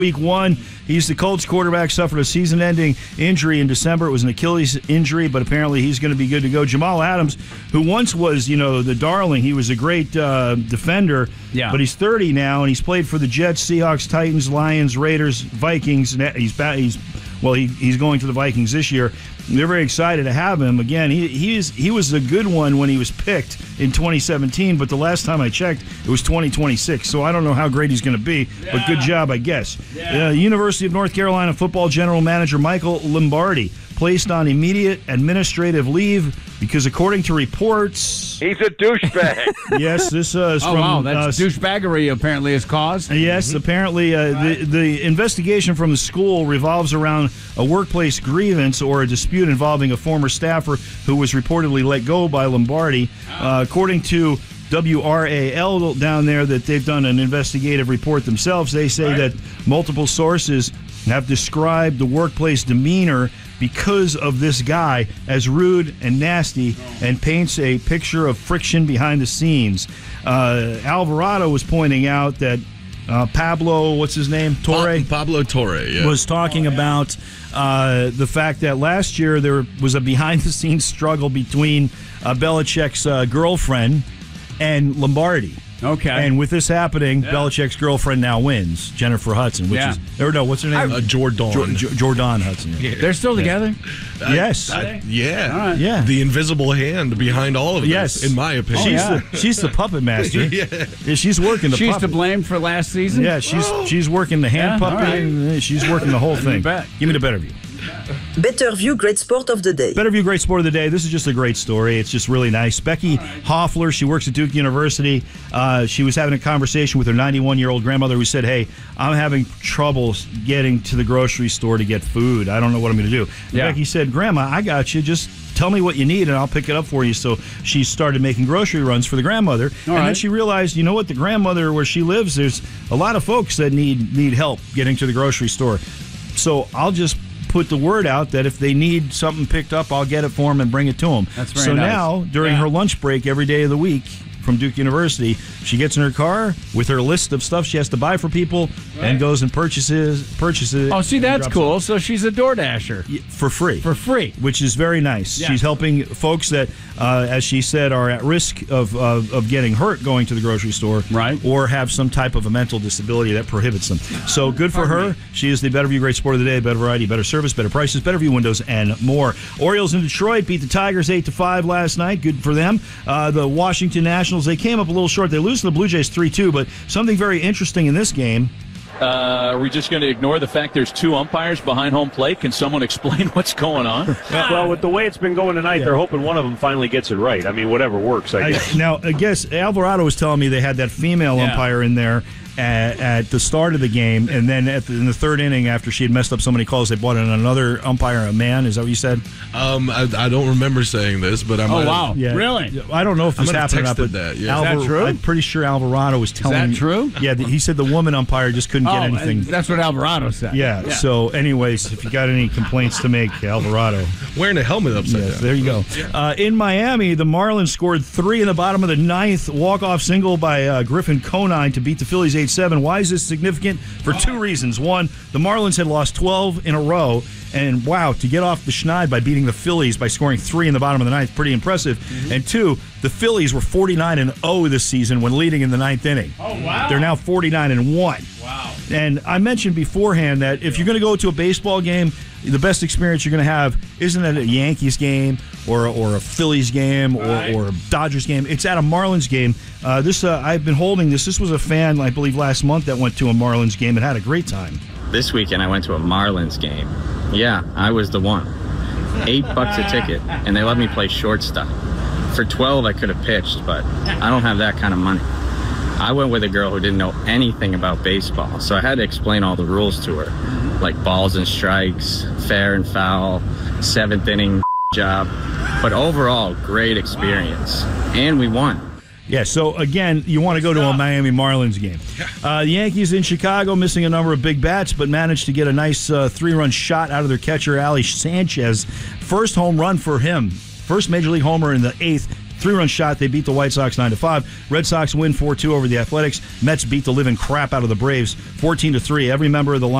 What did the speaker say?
Week 1, he's the Colts quarterback, suffered a season-ending injury in December. It was an Achilles injury, but apparently he's going to be good to go. Jamal Adams, who once was, the darling, he was a great defender, but he's 30 now, and he's played for the Jets, Seahawks, Titans, Lions, Raiders, Vikings. He's going to the Vikings this year. They're very excited to have him. Again, he was a good one when he was picked in 2017, but the last time I checked, it was 2026. So I don't know how great he's going to be, but good job, I guess. University of North Carolina football general manager Michael Lombardi placed on immediate administrative leave because, according to reports, he's a douchebag. Yes, this is from. Wow, that's douchebaggery apparently is caused. Yes, apparently the investigation from the school revolves around a workplace grievance or a dispute involving a former staffer who was reportedly let go by Lombardi. According to WRAL down there, that they've done an investigative report themselves. They say that multiple sources have described the workplace demeanor because of this guy as rude and nasty and paints a picture of friction behind the scenes. Alvarado was pointing out that Pablo, what's his name? Torre? Pablo Torre, yeah. Was talking about the fact that last year there was a behind-the-scenes struggle between Belichick's girlfriend and Lombardi. Okay. And with this happening, Belichick's girlfriend now wins, Jennifer Hudson, which is, or no, what's her name? Jordan Hudson. Yeah. They're still together? Yes. Yeah. All right. Yeah. The invisible hand behind all of this, Yes. in my opinion. She's the puppet master. Yeah. She's working the She's puppet. to blame for last season? Yeah, she's working the hand puppet. She's working the whole thing. Give me the better view. Better View Great Sport of the Day. Better View Great Sport of the Day. This is just a great story. It's just really nice. Becky Hoffler, she works at Duke University. She was having a conversation with her 91-year-old grandmother who said, hey, I'm having trouble getting to the grocery store to get food. I don't know what I'm going to do. Yeah. Becky said, Grandma, I got you. Just tell me what you need and I'll pick it up for you. So she started making grocery runs for the grandmother. Then she realized, you know what, the grandmother where she lives, there's a lot of folks that need help getting to the grocery store. So I'll just put the word out that if they need something picked up, I'll get it for them and bring it to them. That's very nice. Now, during her lunch break every day of the week from Duke University, she gets in her car with her list of stuff she has to buy for people and goes and purchases it. Oh, see, that's cool. So she's a DoorDasher. For free. For free. Which is very nice. Yeah. She's helping folks that, as she said, are at risk of getting hurt going to the grocery store. Right. Or have some type of a mental disability that prohibits them. So good for her. She is the Better View Great Sport of the Day. Better variety, better service, better prices, Better View windows, and more. Orioles in Detroit beat the Tigers 8-5 last night. Good for them. The Washington Nationals, they came up a little short. They lose to the Blue Jays 3-2, but something very interesting in this game. Are we just going to ignore the fact there's two umpires behind home plate? Can someone explain what's going on? Well, with the way it's been going tonight, they're hoping one of them finally gets it right. I mean, whatever works, I guess. Now, I guess Alvarado was telling me they had that female umpire in there at the start of the game, and then in the third inning, after she had messed up so many calls, they brought in another umpire, a man. Is that what you said? I don't remember saying this, but I might. Oh, wow. Yeah. Really? I don't know if this happened or not, but that, yeah. Is that true? I'm pretty sure Alvarado was telling me. Is that true? Yeah, he said the woman umpire just couldn't get anything. That's what Alvarado said. Yeah, so anyways, if you got any complaints to make, Alvarado. Wearing a helmet upside down. There you go. In Miami, the Marlins scored 3 in the bottom of the 9th. Walk-off single by Griffin Conine to beat the Phillies 8-7. Why is this significant? For 2 reasons. One, the Marlins had lost 12 in a row, and wow, to get off the schneid by beating the Phillies by scoring 3 in the bottom of the 9th, pretty impressive. Mm-hmm. And 2, the Phillies were 49-0 this season when leading in the 9th inning. Oh, wow. They're now 49-1. Wow. And I mentioned beforehand that if you're going to go to a baseball game, the best experience you're going to have isn't at a Yankees game or a Phillies game or a Dodgers game. It's at a Marlins game. I've been holding this. This was a fan, I believe, last month that went to a Marlins game and had a great time. This weekend I went to a Marlins game. Yeah, I was the one. $8 a ticket, and they let me play shortstop. For 12 I could have pitched, but I don't have that kind of money. I went with a girl who didn't know anything about baseball, so I had to explain all the rules to her, like balls and strikes, fair and foul, 7th inning job. But overall, great experience, and we won. Yeah, so again, you want to go to a Miami Marlins game. The Yankees in Chicago missing a number of big bats, but managed to get a nice 3-run shot out of their catcher, Ali Sanchez. First home run for him. First Major League homer in the 8th. 3-run shot. They beat the White Sox 9-5. Red Sox win 4-2 over the Athletics. Mets beat the living crap out of the Braves 14-3. Every member of the